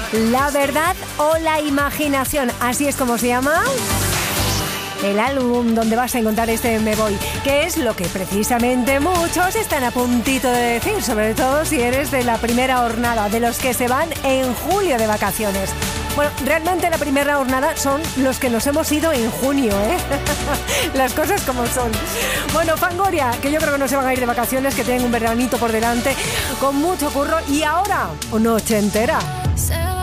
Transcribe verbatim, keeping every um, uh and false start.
La verdad o la imaginación, así es como se llama el álbum donde vas a encontrar este Me Voy, que es lo que precisamente muchos están a puntito de decir, sobre todo si eres de la primera jornada, de los que se van en julio de vacaciones. Bueno, realmente la primera jornada son los que nos hemos ido en junio, ¿eh? Las cosas como son. Bueno, Fangoria, que yo creo que no se van a ir de vacaciones, que tienen un veranito por delante, con mucho curro, y ahora, noche entera.